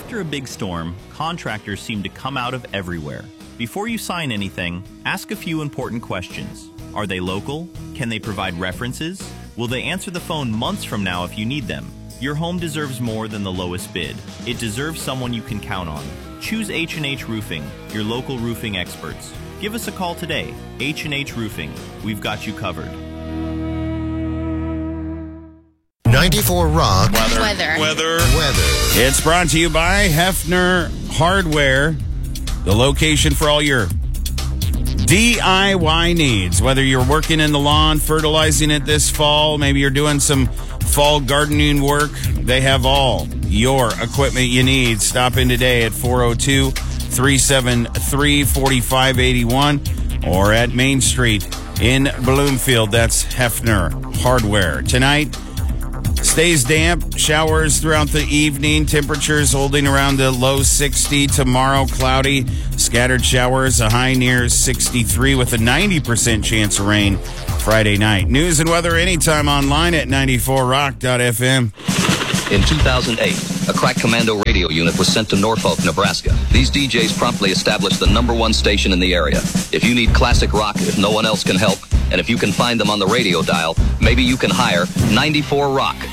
After a big storm, contractors seem to come out of everywhere. Before you sign anything, ask a few important questions. Are they local? Can they provide references? Will they answer the phone months from now if you need them? Your home deserves more than the lowest bid. It deserves someone you can count on. Choose H&H Roofing, your local roofing experts. Give us a call today. H&H Roofing. We've got you covered. 94 Rock. Weather. It's brought to you by Hefner Hardware, the location for all your DIY needs. Whether you're working in the lawn, fertilizing it this fall, maybe you're doing some fall gardening work, they have all your equipment you need. Stop in today at 402-373-4581 or at Main Street in Bloomfield. That's Hefner Hardware. Tonight, stays damp, showers throughout the evening, temperatures holding around the low 60. Tomorrow, cloudy, scattered showers, a high near 63 with a 90% chance of rain Friday night. News and weather anytime online at 94rock.fm. In 2008, a crack commando radio unit was sent to Norfolk, Nebraska. These DJs promptly established the #1 station in the area. If you need classic rock, if no one else can help, and if you can find them on the radio dial, maybe you can hire 94 Rock.